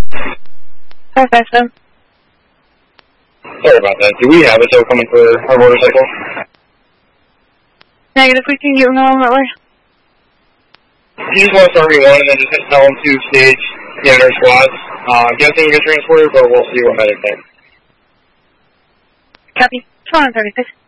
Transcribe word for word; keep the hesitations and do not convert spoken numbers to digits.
five five seven. Sorry about that. Do we have a tow coming for our motorcycle? Negative, we can get them on that way. You just want to start me one and then just tell them to stage the other squads. Uh, I'm guessing you get transported, but we'll see what medic thinks. Copy. two thirty-six.